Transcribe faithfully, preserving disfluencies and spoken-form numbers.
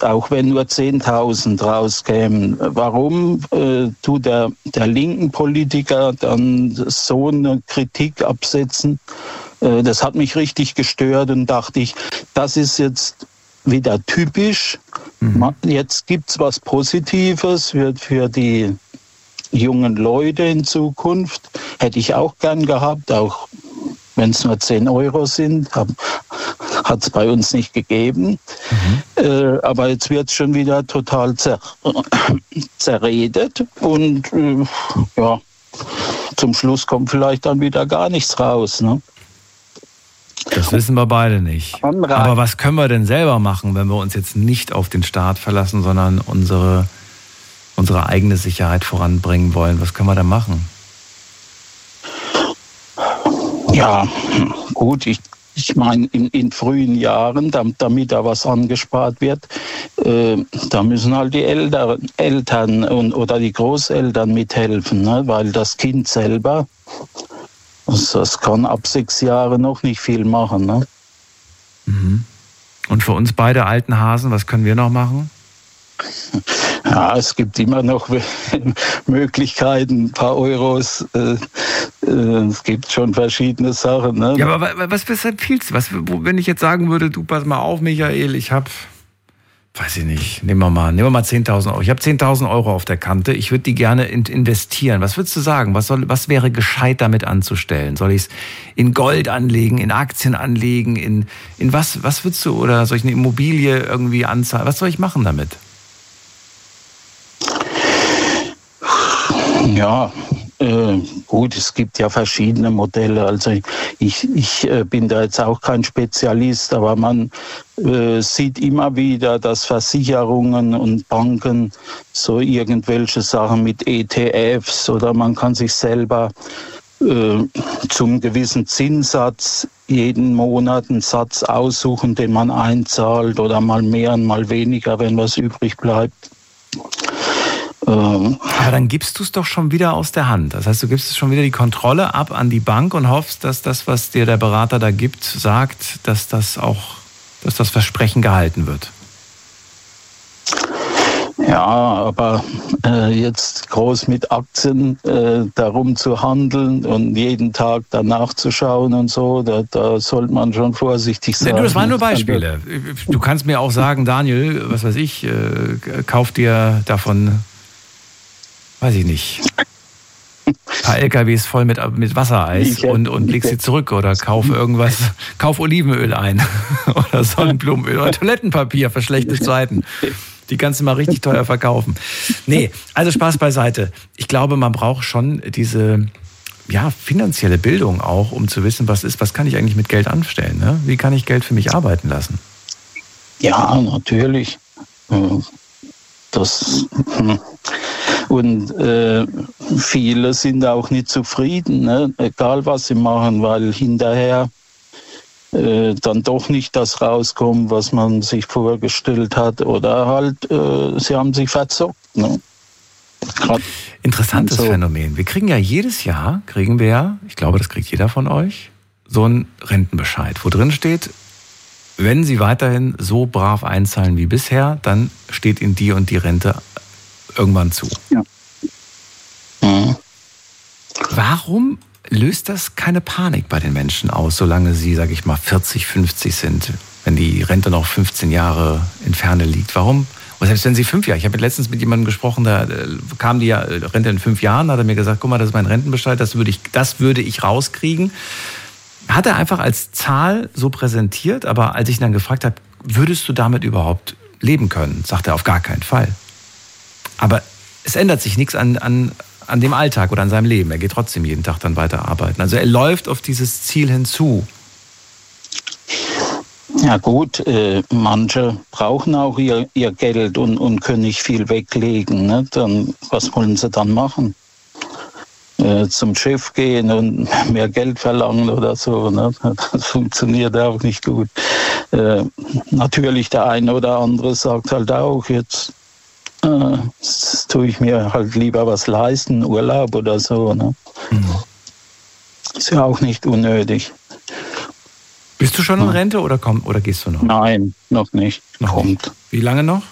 auch wenn nur zehntausend rauskämen. Warum äh, tut der, der linken Politiker dann so eine Kritik absetzen? Äh, das hat mich richtig gestört und dachte ich, das ist jetzt wieder typisch. Mhm. Jetzt gibt's was Positives für, für die jungen Leute in Zukunft. Hätte ich auch gern gehabt, auch wenn es nur zehn Euro sind, hat es bei uns nicht gegeben. Mhm. Äh, aber jetzt wird es schon wieder total zer zerredet und äh, ja, zum Schluss kommt vielleicht dann wieder gar nichts raus, ne? Das wissen wir beide nicht. Aber was können wir denn selber machen, wenn wir uns jetzt nicht auf den Staat verlassen, sondern unsere, unsere eigene Sicherheit voranbringen wollen? Was können wir da machen? Ja, gut, ich, ich meine, in, in frühen Jahren, damit, damit da was angespart wird, äh, da müssen halt die Eltern, Eltern und, oder die Großeltern mithelfen, ne? Weil das Kind selber, das, das kann ab sechs Jahren noch nicht viel machen. Ne? Mhm. Und für uns beide alten Hasen, was können wir noch machen? Ja, es gibt immer noch Möglichkeiten, ein paar Euros. Äh, äh, es gibt schon verschiedene Sachen. Ne? Ja, aber was, was empfiehlst du? Was, wenn ich jetzt sagen würde, du pass mal auf, Michael, ich habe, weiß ich nicht, nehmen wir mal, nehmen wir mal zehntausend Euro. Ich habe zehntausend Euro auf der Kante. Ich würde die gerne investieren. Was würdest du sagen? Was, soll, was wäre gescheit damit anzustellen? Soll ich es in Gold anlegen, in Aktien anlegen, in, in was, was würdest du? Oder soll ich eine Immobilie irgendwie anzahlen? Was soll ich machen damit? Ja, äh, gut, es gibt ja verschiedene Modelle. Also ich, ich äh, bin da jetzt auch kein Spezialist, aber man äh, sieht immer wieder, dass Versicherungen und Banken so irgendwelche Sachen mit E T Fs oder man kann sich selber äh, zum gewissen Zinssatz jeden Monat einen Satz aussuchen, den man einzahlt oder mal mehr und mal weniger, wenn was übrig bleibt. Aber dann gibst du es doch schon wieder aus der Hand. Das heißt, du gibst es schon wieder die Kontrolle ab an die Bank und hoffst, dass das, was dir der Berater da gibt, sagt, dass das auch, dass das Versprechen gehalten wird. Ja, aber äh, jetzt groß mit Aktien äh, darum zu handeln und jeden Tag danach zu schauen und so, da, da sollte man schon vorsichtig sein. Nee, das waren nur Beispiele. Du kannst mir auch sagen, Daniel, was weiß ich, äh, kauf dir davon, weiß ich nicht, ein paar L K Ws voll mit, mit Wassereis ich, und, und leg sie zurück oder kauf irgendwas, kauf Olivenöl ein oder Sonnenblumenöl oder Toilettenpapier für schlechte Zeiten. Die kannst du mal richtig teuer verkaufen. Nee, also Spaß beiseite. Ich glaube, man braucht schon diese ja, finanzielle Bildung auch, um zu wissen, was ist, was kann ich eigentlich mit Geld anstellen? Ne? Wie kann ich Geld für mich arbeiten lassen? Ja, natürlich. Das, und äh, viele sind auch nicht zufrieden, ne? Egal was sie machen, weil hinterher äh, dann doch nicht das rauskommt, was man sich vorgestellt hat, oder halt äh, sie haben sich verzockt. Ne? Grad Interessantes so. Phänomen. Wir kriegen ja jedes Jahr, kriegen wir ja, ich glaube, das kriegt jeder von euch, so einen Rentenbescheid, wo drin steht, wenn Sie weiterhin so brav einzahlen wie bisher, dann steht Ihnen die und die Rente irgendwann zu. Ja. Mhm. Warum löst das keine Panik bei den Menschen aus, solange sie, sage ich mal, vierzig, fünfzig sind, wenn die Rente noch fünfzehn Jahre in Ferne liegt? Warum? Und selbst wenn sie fünf Jahre, ich habe letztens mit jemandem gesprochen, da kam die Rente in fünf Jahren, da hat er mir gesagt, guck mal, das ist mein Rentenbescheid, das würde ich, das würde ich rauskriegen. Hat er einfach als Zahl so präsentiert, aber als ich ihn dann gefragt habe, würdest du damit überhaupt leben können, sagt er auf gar keinen Fall. Aber es ändert sich nichts an, an, an dem Alltag oder an seinem Leben. Er geht trotzdem jeden Tag dann weiter arbeiten. Also er läuft auf dieses Ziel hinzu. Ja gut, äh, manche brauchen auch ihr, ihr Geld und, und können nicht viel weglegen. Ne? Dann, was wollen sie dann machen? Zum Chef gehen und mehr Geld verlangen oder so. Ne? Das funktioniert auch nicht gut. Äh, natürlich der eine oder andere sagt halt auch, jetzt äh, tue ich mir halt lieber was leisten, Urlaub oder so. Ne? Mhm. Ist ja auch nicht unnötig. Bist du schon in Rente oder, komm, oder gehst du noch? Nein, noch nicht. Noch Kommt. Nicht. Wie lange noch?